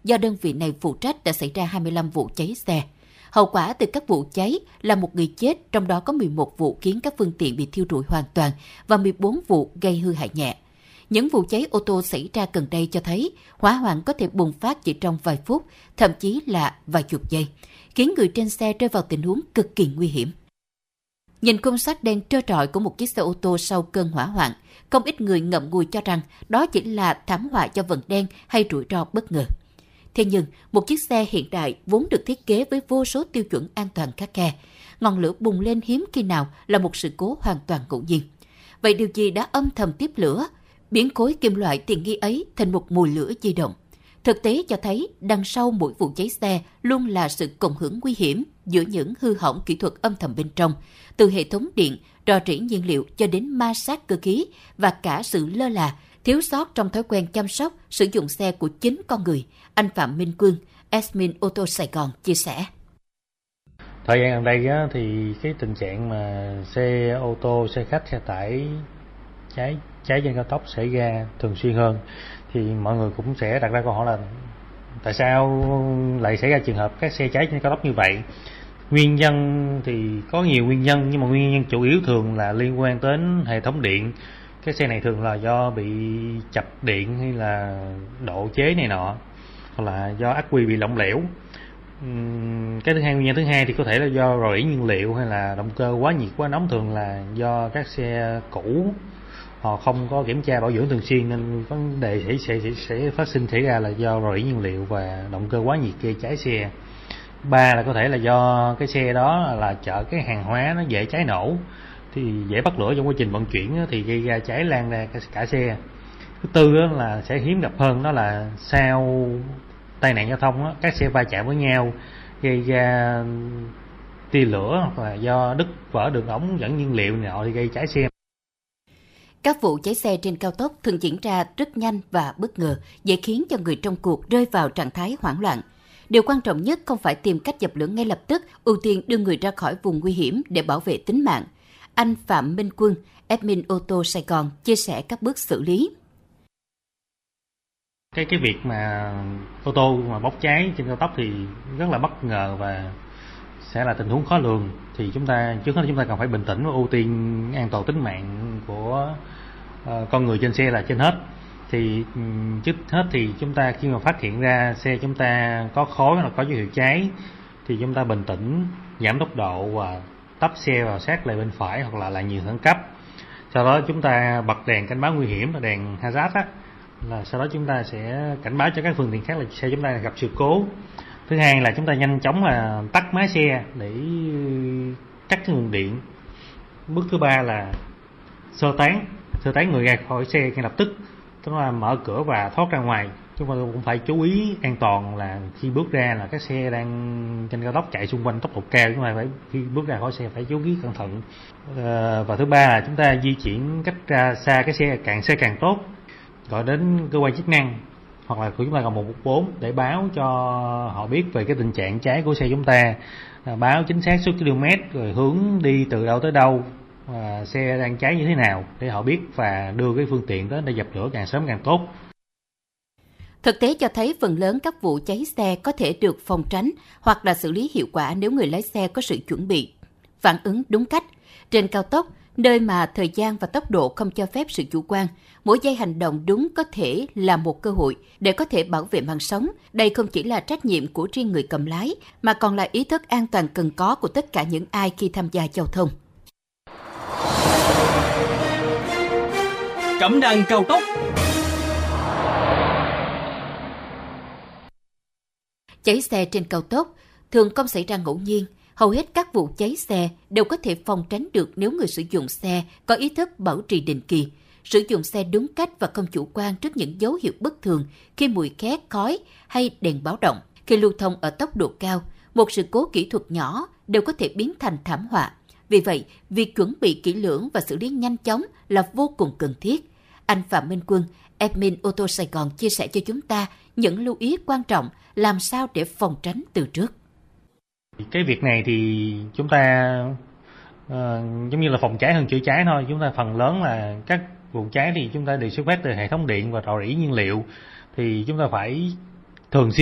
do đơn vị này phụ trách đã xảy ra 25 vụ cháy xe. Hậu quả từ các vụ cháy là một người chết, trong đó có 11 vụ khiến các phương tiện bị thiêu rụi hoàn toàn và 14 vụ gây hư hại nhẹ. Những vụ cháy ô tô xảy ra gần đây cho thấy hỏa hoạn có thể bùng phát chỉ trong vài phút, thậm chí là vài chục giây, khiến người trên xe rơi vào tình huống cực kỳ nguy hiểm. Nhìn khung sắt đen trơ trọi của một chiếc xe ô tô sau cơn hỏa hoạn, không ít người ngậm ngùi cho rằng đó chỉ là thảm họa do vầng đen hay rủi ro bất ngờ. Thế nhưng, một chiếc xe hiện đại vốn được thiết kế với vô số tiêu chuẩn an toàn khắt khe. Ngọn lửa bùng lên hiếm khi nào là một sự cố hoàn toàn ngẫu nhiên. Vậy điều gì đã âm thầm tiếp lửa, biến khối kim loại tiện nghi ấy thành một mùi lửa di động? Thực tế cho thấy đằng sau mỗi vụ cháy xe luôn là sự cộng hưởng nguy hiểm giữa những hư hỏng kỹ thuật âm thầm bên trong, từ hệ thống điện, rò rỉ nhiên liệu cho đến ma sát cơ khí và cả sự lơ là, thiếu sót trong thói quen chăm sóc, sử dụng xe của chính con người. Anh Phạm Minh Quân, admin ô tô Sài Gòn chia sẻ. Thời gian gần đây thì cái tình trạng mà xe ô tô, xe khách, xe tải cháy trên cao tốc xảy ra thường xuyên hơn, thì mọi người cũng sẽ đặt ra câu hỏi là tại sao lại xảy ra trường hợp các xe cháy trên cao tốc như vậy. Nguyên nhân thì có nhiều nguyên nhân, nhưng mà nguyên nhân chủ yếu thường là liên quan đến hệ thống điện. Cái xe này thường là do bị chập điện hay là độ chế này nọ, hoặc là do ắc quy bị lỏng lẻo. Cái nguyên nhân thứ hai thì có thể là do rò rỉ nhiên liệu hay là động cơ quá nhiệt quá nóng, thường là do các xe cũ họ không có kiểm tra bảo dưỡng thường xuyên, nên vấn đề sẽ phát sinh xảy ra là do rò rỉ nhiên liệu và động cơ quá nhiệt gây cháy xe. Ba là có thể là do cái xe đó là chở cái hàng hóa nó dễ cháy nổ, thì dễ bắt lửa trong quá trình vận chuyển thì gây ra cháy lan ra cả xe. Thứ tư là sẽ hiếm gặp hơn, đó là sau tai nạn giao thông các xe va chạm với nhau gây ra tia lửa, hoặc là do đứt vỡ đường ống dẫn nhiên liệu này nọ thì gây cháy xe. Các vụ cháy xe trên cao tốc thường diễn ra rất nhanh và bất ngờ, dễ khiến cho người trong cuộc rơi vào trạng thái hoảng loạn. Điều quan trọng nhất không phải tìm cách dập lửa ngay lập tức, ưu tiên đưa người ra khỏi vùng nguy hiểm để bảo vệ tính mạng. Anh Phạm Minh Quân, admin ô tô Sài Gòn chia sẻ các bước xử lý. Cái việc mà ô tô mà bốc cháy trên cao tốc thì rất là bất ngờ và sẽ là tình huống khó lường. Thì trước hết chúng ta cần phải bình tĩnh và ưu tiên an toàn tính mạng của con người trên xe là trên hết. Thì trước hết thì chúng ta khi mà phát hiện ra xe chúng ta có khói hoặc có dấu hiệu cháy thì chúng ta bình tĩnh, giảm tốc độ và tấp xe vào sát lề bên phải hoặc là làn nhường khẩn cấp. Sau đó chúng ta bật đèn cảnh báo nguy hiểm là đèn hazard sau đó chúng ta sẽ cảnh báo cho các phương tiện khác là xe chúng ta gặp sự cố. Thứ hai là chúng ta nhanh chóng là tắt máy xe để cắt cái nguồn điện. Bước thứ ba là sơ tán người ra khỏi xe ngay lập tức, tức là mở cửa và thoát ra ngoài. Chúng ta cũng phải chú ý an toàn là khi bước ra là các xe đang trên cao tốc chạy xung quanh tốc độ cao, chúng ta phải khi bước ra khỏi xe phải chú ý cẩn thận. Và thứ ba là chúng ta di chuyển cách ra xa cái xe càng tốt, gọi đến cơ quan chức năng hoặc là của chúng ta còn 114 để báo cho họ biết về cái tình trạng cháy của xe chúng ta, báo chính xác số km rồi hướng đi từ đâu tới đâu, xe đang cháy như thế nào để họ biết và đưa cái phương tiện đến để dập lửa càng sớm càng tốt. Thực tế cho thấy phần lớn các vụ cháy xe có thể được phòng tránh hoặc là xử lý hiệu quả nếu người lái xe có sự chuẩn bị, phản ứng đúng cách. Trên cao tốc, nơi mà thời gian và tốc độ không cho phép sự chủ quan, mỗi giây hành động đúng có thể là một cơ hội để có thể bảo vệ mạng sống. Đây không chỉ là trách nhiệm của riêng người cầm lái, mà còn là ý thức an toàn cần có của tất cả những ai khi tham gia giao thông. Cẩm nang cao tốc. Cháy xe trên cao tốc thường không xảy ra ngẫu nhiên. Hầu hết các vụ cháy xe đều có thể phòng tránh được nếu người sử dụng xe có ý thức bảo trì định kỳ, sử dụng xe đúng cách và không chủ quan trước những dấu hiệu bất thường khi mùi khét, khói hay đèn báo động. Khi lưu thông ở tốc độ cao, một sự cố kỹ thuật nhỏ đều có thể biến thành thảm họa. Vì vậy, việc chuẩn bị kỹ lưỡng và xử lý nhanh chóng là vô cùng cần thiết. Anh Phạm Minh Quân, admin ô tô Sài Gòn chia sẻ cho chúng ta những lưu ý quan trọng làm sao để phòng tránh từ trước. Cái việc này thì chúng ta giống như là phòng cháy hơn chữa cháy thôi. Chúng ta phần lớn là các vụ cháy thì chúng ta đều xuất phát từ hệ thống điện và rò rỉ nhiên liệu, thì chúng ta phải thường xuyên